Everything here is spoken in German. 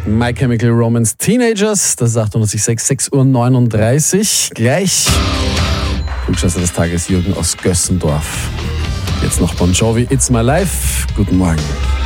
My Chemical Romance Teenagers, das ist 886, 6:39 Uhr. Gleich Klugscheißer des Tages Jürgen aus Gössendorf. Jetzt noch Bon Jovi, It's My Life. Guten Morgen.